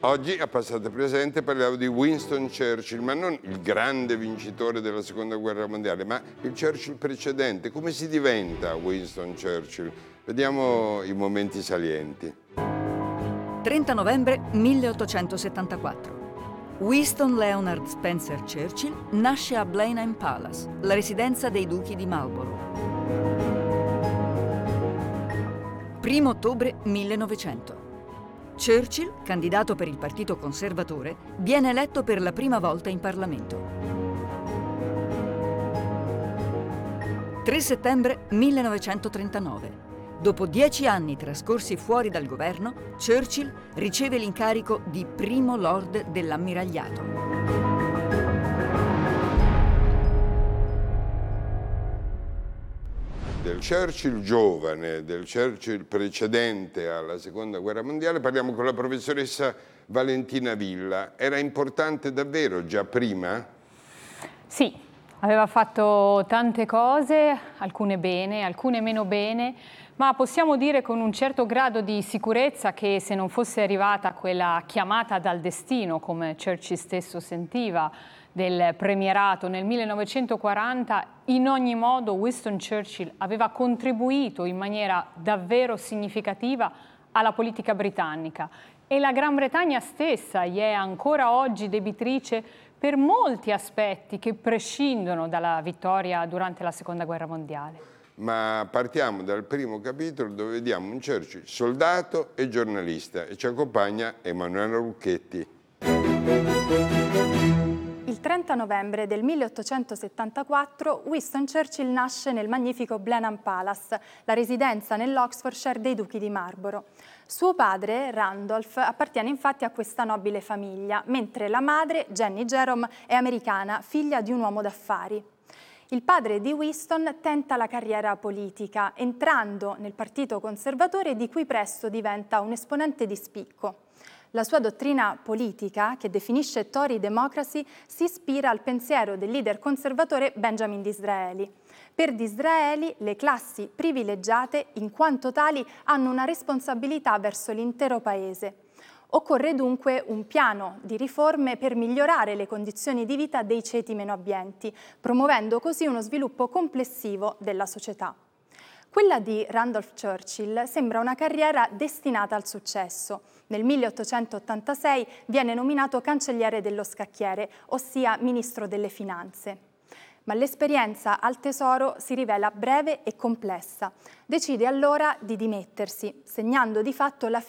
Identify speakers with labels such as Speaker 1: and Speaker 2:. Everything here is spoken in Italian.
Speaker 1: Oggi a Passato e Presente parliamo di Winston Churchill, ma non il grande vincitore della Seconda Guerra Mondiale, ma il Churchill precedente. Come si diventa Winston Churchill? Vediamo i momenti salienti.
Speaker 2: 30 novembre 1874. Winston Leonard Spencer Churchill nasce a Blenheim Palace, la residenza dei duchi di Marlborough. 1 ottobre 1900. Churchill, candidato per il Partito Conservatore, viene eletto per la prima volta in Parlamento. 3 settembre 1939. Dopo 10 anni trascorsi fuori dal governo, Churchill riceve l'incarico di primo lord dell'ammiragliato.
Speaker 1: Del Churchill giovane, del Churchill precedente alla Seconda Guerra Mondiale, parliamo con la professoressa Valentina Villa. Era importante davvero già prima?
Speaker 3: Sì, aveva fatto tante cose, alcune bene, alcune meno bene, ma possiamo dire con un certo grado di sicurezza che se non fosse arrivata quella chiamata dal destino, come Churchill stesso sentiva, del premierato nel 1940, in ogni modo Winston Churchill aveva contribuito in maniera davvero significativa alla politica britannica e la Gran Bretagna stessa gli è ancora oggi debitrice per molti aspetti che prescindono dalla vittoria durante la Seconda Guerra Mondiale.
Speaker 1: Ma partiamo dal primo capitolo dove vediamo un Churchill soldato e giornalista e ci accompagna Emanuela Lucchetti.
Speaker 4: Il 30 novembre del 1874 Winston Churchill nasce nel magnifico Blenheim Palace, la residenza nell'Oxfordshire dei duchi di Marlborough. Suo padre, Randolph, appartiene infatti a questa nobile famiglia, mentre la madre, Jenny Jerome, è americana, figlia di un uomo d'affari. Il padre di Winston tenta la carriera politica, entrando nel Partito Conservatore di cui presto diventa un esponente di spicco. La sua dottrina politica, che definisce Tory Democracy, si ispira al pensiero del leader conservatore Benjamin Disraeli. Per Disraeli, le classi privilegiate, in quanto tali, hanno una responsabilità verso l'intero paese. Occorre dunque un piano di riforme per migliorare le condizioni di vita dei ceti meno abbienti, promuovendo così uno sviluppo complessivo della società. Quella di Randolph Churchill sembra una carriera destinata al successo. Nel 1886 viene nominato cancelliere dello scacchiere, ossia ministro delle finanze. Ma l'esperienza al tesoro si rivela breve e complessa. Decide allora di dimettersi, segnando di fatto la